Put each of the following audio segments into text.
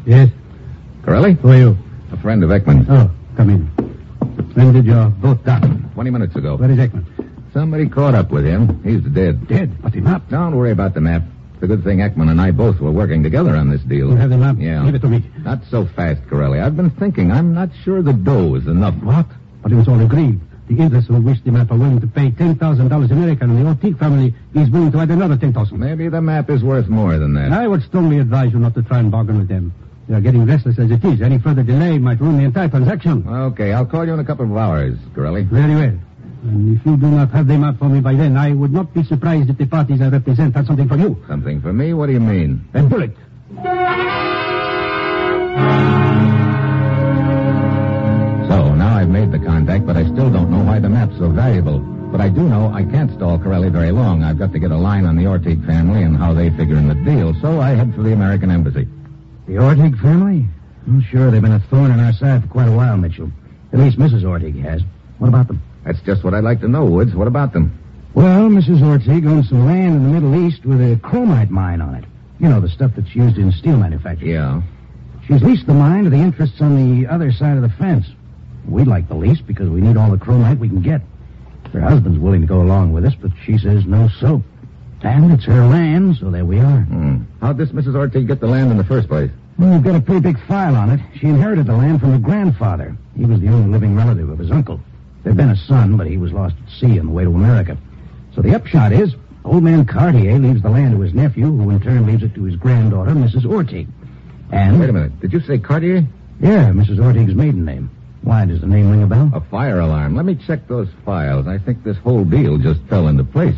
Yes? Corelli? Who are you? A friend of Ekman. Oh, come in. When did your boat dock? 20 minutes ago. Where is Ekman? Somebody caught up with him. He's dead. Dead? But the map? Don't worry about the map. It's a good thing Ekman and I both were working together on this deal. You have the map? Yeah. Give it to me. Not so fast, Corelli. I've been thinking. I'm not sure the dough is enough. What? But it was all agreed. The interests who wish the map are willing to pay $10,000 American, and the Ortiz family is willing to add another $10,000. Maybe the map is worth more than that. I would strongly advise you not to try and bargain with them. They are getting restless as it is. Any further delay might ruin the entire transaction. Okay, I'll call you in a couple of hours, Corelli. Very well. And if you do not have the map for me by then, I would not be surprised if the parties I represent had something for you. Something for me? What do you mean? A bullet. So, now I've made the contact, but I still don't know why the map's so valuable. But I do know I can't stall Corelli very long. I've got to get a line on the Ortiz family and how they figure in the deal, so I head for the American Embassy. The Ortiz family? I'm sure they've been a thorn in our side for quite a while, Mitchell. At least Mrs. Ortiz has. What about them? That's just what I'd like to know, Woods. What about them? Well, Mrs. Ortiz owns some land in the Middle East with a chromite mine on it. You know, the stuff that's used in steel manufacturing. Yeah. She's leased the mine to the interests on the other side of the fence. We'd like the lease because we need all the chromite we can get. Her husband's willing to go along with us, but she says no soap. And it's her land, so there we are. How'd this Mrs. Ortiz get the land in the first place? Well, we've got a pretty big file on it. She inherited the land from her grandfather. He was the only living relative of his uncle. There'd been a son, but he was lost at sea on the way to America. So the upshot is, old man Cartier leaves the land to his nephew, who in turn leaves it to his granddaughter, Mrs. Ortiz. And... Wait a minute. Did you say Cartier? Yeah, Mrs. Ortiz's maiden name. Why, does the name ring a bell? A fire alarm. Let me check those files. I think this whole deal just fell into place.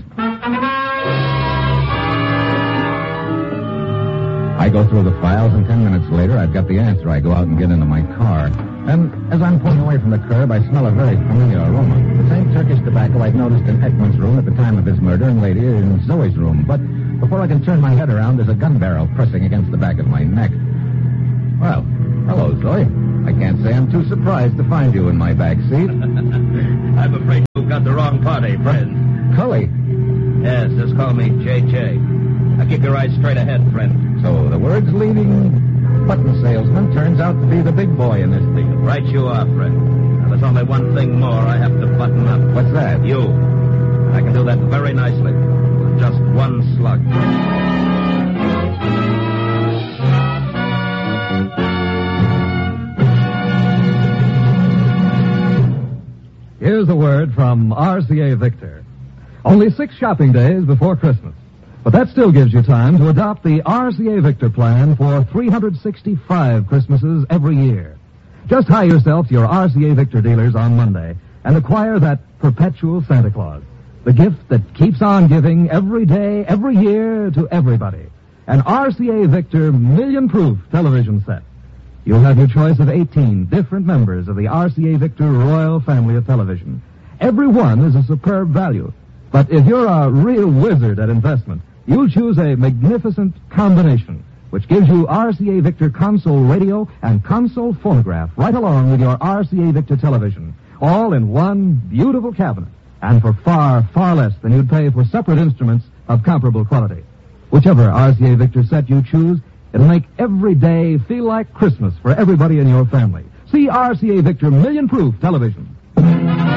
I go through the files, and 10 minutes later, I've got the answer. I go out and get into my car. And as I'm pulling away from the curb, I smell a very familiar aroma. The same Turkish tobacco I'd noticed in Ekman's room at the time of his murder, and later in Zoe's room. But before I can turn my head around, there's a gun barrel pressing against the back of my neck. Well, hello, Zoe. I can't say I'm too surprised to find you in my back seat. I'm afraid you've got the wrong party, friend. Cully. Yes, just call me J.J. Now keep your eyes straight ahead, friend. So the world's leading button salesman turns out to be the big boy in this deal. Right you are, friend. Now, there's only one thing more I have to button up. What's that? You. I can do that very nicely. With just one slug. Here's a word from RCA Victor. Only 6 shopping days before Christmas. But that still gives you time to adopt the RCA Victor plan for 365 Christmases every year. Just hie yourself to your RCA Victor dealers on Monday and acquire that perpetual Santa Claus, the gift that keeps on giving every day, every year to everybody. An RCA Victor million-proof television set. You'll have your choice of 18 different members of the RCA Victor Royal family of television. Every one is a superb value. But if you're a real wizard at investment, you'll choose a magnificent combination, which gives you RCA Victor console radio and console phonograph right along with your RCA Victor television, all in one beautiful cabinet, and for far, far less than you'd pay for separate instruments of comparable quality. Whichever RCA Victor set you choose, it'll make every day feel like Christmas for everybody in your family. See RCA Victor million-proof television.